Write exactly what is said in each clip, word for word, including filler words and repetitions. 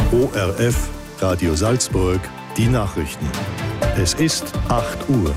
O R F, Radio Salzburg, die Nachrichten. Es ist acht Uhr.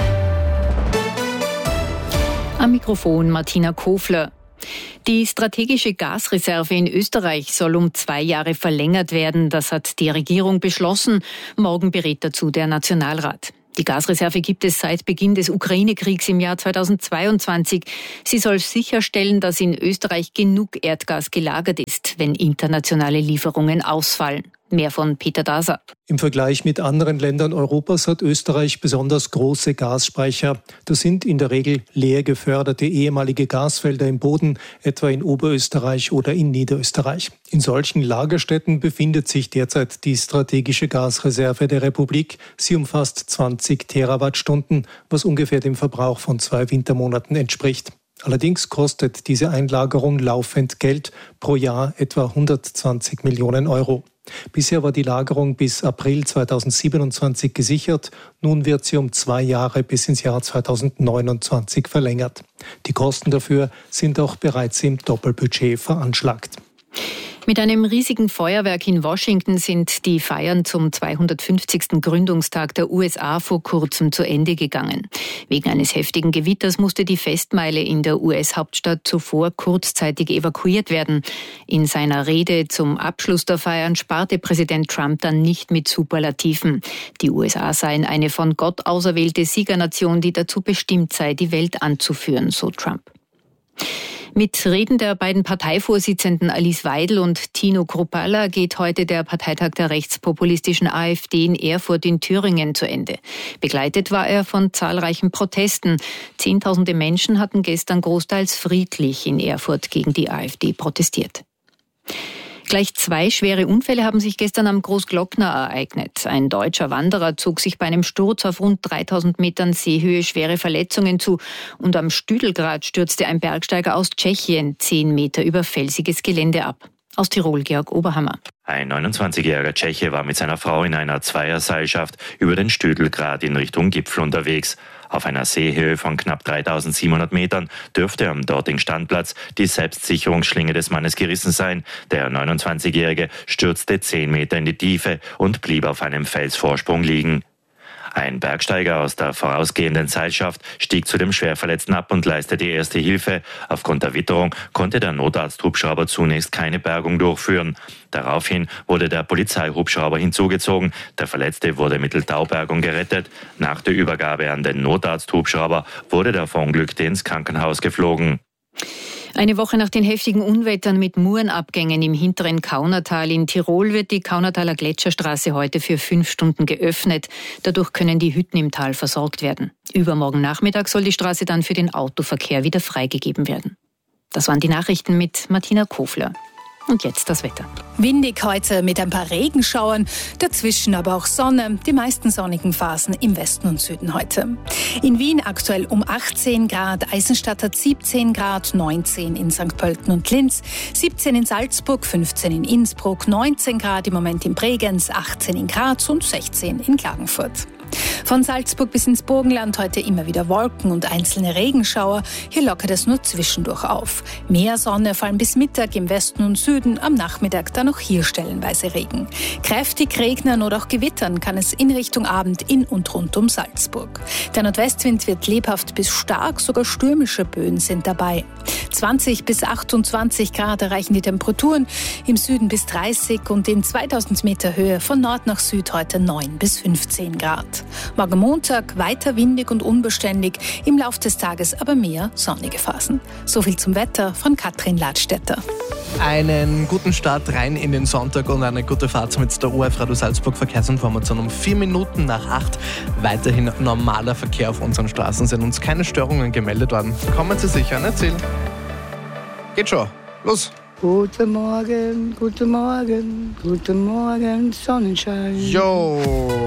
Am Mikrofon Martina Kofler. Die strategische Gasreserve in Österreich soll um zwei Jahre verlängert werden. Das hat die Regierung beschlossen. Morgen berät dazu der Nationalrat. Die Gasreserve gibt es seit Beginn des Ukraine-Kriegs im Jahr zweitausendzweiundzwanzig. Sie soll sicherstellen, dass in Österreich genug Erdgas gelagert ist, wenn internationale Lieferungen ausfallen. Mehr von Peter Daser. Im Vergleich mit anderen Ländern Europas hat Österreich besonders große Gasspeicher. Das sind in der Regel leer geförderte ehemalige Gasfelder im Boden, etwa in Oberösterreich oder in Niederösterreich. In solchen Lagerstätten befindet sich derzeit die strategische Gasreserve der Republik. Sie umfasst zwanzig Terawattstunden, was ungefähr dem Verbrauch von zwei Wintermonaten entspricht. Allerdings kostet diese Einlagerung laufend Geld, pro Jahr etwa hundertzwanzig Millionen Euro. Bisher war die Lagerung bis April zweitausendsiebenundzwanzig gesichert. Nun wird sie um zwei Jahre bis ins Jahr zweitausendneunundzwanzig verlängert. Die Kosten dafür sind auch bereits im Doppelbudget veranschlagt. Mit einem riesigen Feuerwerk in Washington sind die Feiern zum zweihundertfünfzigsten Gründungstag der U S A vor kurzem zu Ende gegangen. Wegen eines heftigen Gewitters musste die Festmeile in der U S-Hauptstadt zuvor kurzzeitig evakuiert werden. In seiner Rede zum Abschluss der Feiern sparte Präsident Trump dann nicht mit Superlativen. Die U S A seien eine von Gott auserwählte Siegernation, die dazu bestimmt sei, die Welt anzuführen, so Trump. Mit Reden der beiden Parteivorsitzenden Alice Weidel und Tino Kruppalla geht heute der Parteitag der rechtspopulistischen AfD in Erfurt in Thüringen zu Ende. Begleitet war er von zahlreichen Protesten. Zehntausende Menschen hatten gestern großteils friedlich in Erfurt gegen die AfD protestiert. Gleich zwei schwere Unfälle haben sich gestern am Großglockner ereignet. Ein deutscher Wanderer zog sich bei einem Sturz auf rund dreitausend Metern Seehöhe schwere Verletzungen zu. Und am Stüdelgrat stürzte ein Bergsteiger aus Tschechien zehn Meter über felsiges Gelände ab. Aus Tirol, Georg Oberhammer. Ein neunundzwanzigjähriger Tscheche war mit seiner Frau in einer Zweierseilschaft über den Stüdelgrat in Richtung Gipfel unterwegs. Auf einer Seehöhe von knapp dreitausendsiebenhundert Metern dürfte am dortigen Standplatz die Selbstsicherungsschlinge des Mannes gerissen sein. Der neunundzwanzigjährige stürzte zehn Meter in die Tiefe und blieb auf einem Felsvorsprung liegen. Ein Bergsteiger aus der vorausgehenden Seilschaft stieg zu dem Schwerverletzten ab und leistete erste Hilfe. Aufgrund der Witterung konnte der Notarzthubschrauber zunächst keine Bergung durchführen. Daraufhin wurde der Polizeihubschrauber hinzugezogen. Der Verletzte wurde mittels Taubergung gerettet. Nach der Übergabe an den Notarzthubschrauber wurde der Verunglückte ins Krankenhaus geflogen. Eine Woche nach den heftigen Unwettern mit Murenabgängen im hinteren Kaunertal in Tirol wird die Kaunertaler Gletscherstraße heute für fünf Stunden geöffnet. Dadurch können die Hütten im Tal versorgt werden. Übermorgen Nachmittag soll die Straße dann für den Autoverkehr wieder freigegeben werden. Das waren die Nachrichten mit Martina Kofler. Und jetzt das Wetter. Windig heute mit ein paar Regenschauern, dazwischen aber auch Sonne, die meisten sonnigen Phasen im Westen und Süden heute. In Wien aktuell um achtzehn Grad, Eisenstadt hat siebzehn Grad, neunzehn in Sankt Pölten und Linz, siebzehn in Salzburg, fünfzehn in Innsbruck, neunzehn Grad im Moment in Bregenz, achtzehn in Graz und sechzehn in Klagenfurt. Von Salzburg bis ins Burgenland heute immer wieder Wolken und einzelne Regenschauer. Hier lockert es nur zwischendurch auf. Mehr Sonne, vor allem bis Mittag im Westen und Süden. Am Nachmittag dann auch hier stellenweise Regen. Kräftig regnen oder auch gewittern kann es in Richtung Abend in und rund um Salzburg. Der Nordwestwind wird lebhaft bis stark, sogar stürmische Böen sind dabei. zwanzig bis achtundzwanzig Grad erreichen die Temperaturen, im Süden bis dreißig und in zweitausend Meter Höhe von Nord nach Süd heute neun bis fünfzehn Grad. Morgen Montag weiter windig und unbeständig, im Lauf des Tages aber mehr sonnige Phasen. So viel zum Wetter von Katrin Ladstätter. Einen guten Start rein in den Sonntag und eine gute Fahrt mit der O R F Radio Salzburg Verkehrsinformation um vier Minuten nach acht. Weiterhin normaler Verkehr auf unseren Straßen, sind uns keine Störungen gemeldet worden. Kommen Sie sicher, nicht Ziel? Geht schon, los! Guten Morgen, guten Morgen, guten Morgen, Sonnenschein. Jo,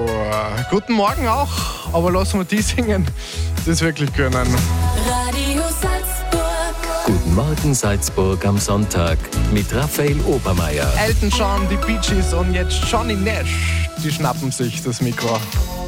guten Morgen auch, aber lassen wir die singen, die es wirklich können. Radio Salzburg. Guten Morgen Salzburg am Sonntag mit Raphael Obermeier. Elton John, die Bee Gees und jetzt Johnny Nash, die schnappen sich das Mikro.